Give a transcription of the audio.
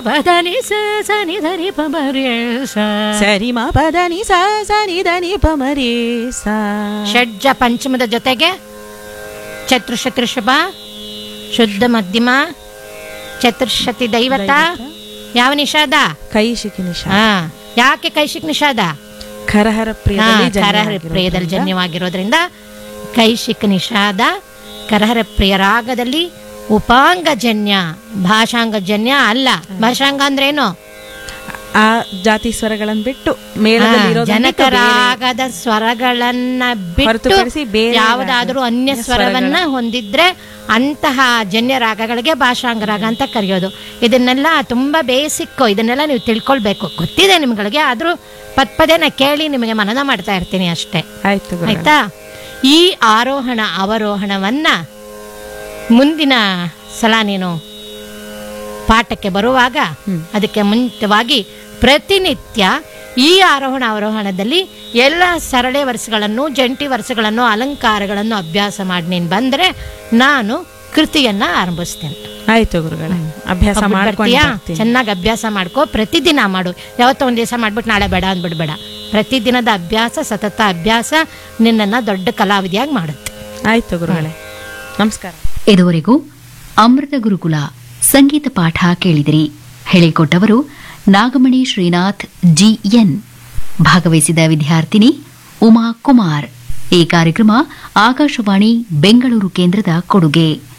ಪದನಿ ಸನಿ ಧನಿ ಪಮರಿ ಸರಿ ಮ ಪದನಿ ಸನಿ ಧನಿ ಪಮರಿ ಷಡ್ಜ ಪಂಚಮದ ಜೊತೆಗೆ ಚತುರ್ಶತೃಷಭ ಶುದ್ಧ ಮಧ್ಯಮ ಚತುರ್ಶತಿ ದೈವತ ಯಾವ ನಿಷಾದ? ಕೈಶಿಕಿ ನಿಷಾದ. ಯಾಕೆ ಕೈಶಿಕ್ ನಿಷಾದ? ಕರಹರ ಪ್ರಿಯದಲ್ಲಿ ಜನ್ಯವಾಗಿರೋದ್ರಿಂದ ಕೈಶಿಕ್ ನಿಷಾದ. ಕರಹರ ಪ್ರಿಯ ರಾಗದಲ್ಲಿ ಉಪಾಂಗಜನ್ಯ, ಭಾಷಾಂಗಜನ್ಯ ಅಲ್ಲ. ಭಾಷಾಂಗ ಅಂದ್ರೆ ಏನು? ಆ ಜಾತಿ ಸ್ವರಗಳನ್ನು ಬಿಟ್ಟು ಮೇಳದಲ್ಲಿ ಜನಕ ರಾಗದ ಸ್ವರಗಳನ್ನ ಬಿಟ್ಟು ಯಾವುದಾದ್ರೂ ಅನ್ಯ ಸ್ವರವನ್ನ ಹೊಂದಿದ್ರೆ ಅಂತಹ ಜನ್ಯ ರಾಗಗಳಿಗೆ ಭಾಷಾಂಗ ರಾಗ ಅಂತ ಕರೆಯೋದು. ಇದನ್ನೆಲ್ಲ ತುಂಬಾ ಬೇಸಿಕ್, ಇದನ್ನೆಲ್ಲ ನೀವು ತಿಳ್ಕೊಳ್ಬೇಕು. ಗೊತ್ತಿದೆ ನಿಮ್ಗಳಿಗೆ, ಆದ್ರೂ ಪದೇ ನಾ ಕೇಳಿ ನಿಮಗೆ ಮನನ ಮಾಡ್ತಾ ಇರ್ತೀನಿ ಅಷ್ಟೇ. ಆಯ್ತಾ? ಈ ಆರೋಹಣ ಅವರೋಹಣವನ್ನ ಮುಂದಿನ ಸಲ ನೀನು ಪಾಠಕ್ಕೆ ಬರುವಾಗ ಅದಕ್ಕೆ ಮುಂಚಿತವಾಗಿ ಪ್ರತಿನಿತ್ಯ ಈ ಆರೋಹಣ ಅವರೋಹಣದಲ್ಲಿ ಎಲ್ಲ ಸರಳೆ ವರ್ಷಗಳನ್ನು, ಜಂಟಿ ವರ್ಷಗಳನ್ನು, ಅಲಂಕಾರಗಳನ್ನು ಅಭ್ಯಾಸ ಮಾಡಿ ನೀನು ಬಂದ್ರೆ ನಾನು ಕೃತಿಯನ್ನ ಆರಂಭಿಸ್ತೇನೆ. ಆಯ್ತು ಗುರುಗಳೇ, ಅಭ್ಯಾಸ ಮಾಡ್ತೀಯಾ? ಚೆನ್ನಾಗಿ ಅಭ್ಯಾಸ ಮಾಡ್ಕೋ, ಪ್ರತಿದಿನ ಮಾಡು. ಯಾವತ್ತೋ ಒಂದ್ ದಿವಸ ಮಾಡ್ಬಿಟ್ಟು ನಾಳೆ ಬೇಡ ಅಂದ್ಬಿಡ್ಬೇಡ. ಪ್ರತಿದಿನದ ಅಭ್ಯಾಸ, ಸತತ ಅಭ್ಯಾಸ ನಿನ್ನನ್ನ ದೊಡ್ಡ ಕಲಾವಿದೆಯಾಗಿ ಮಾಡುತ್ತೆ. ಆಯ್ತು ಗುರುಗಳೇ, ನಮಸ್ಕಾರ. ಇದುವರೆಗೂ ಅಮೃತ ಗುರುಕುಲ ಸಂಗೀತ ಪಾಠ ಕೇಳಿದಿರಿ. ಹೇಳಿಕೊಟ್ಟವರು ನಾಗಮಣಿ ಶ್ರೀನಾಥ್ ಜಿಎನ್. ಭಾಗವಹಿಸಿದ ವಿದ್ಯಾರ್ಥಿನಿ ಉಮಾ ಕುಮಾರ್. ಈ ಕಾರ್ಯಕ್ರಮ ಆಕಾಶವಾಣಿ ಬೆಂಗಳೂರು ಕೇಂದ್ರದ ಕೊಡುಗೆ.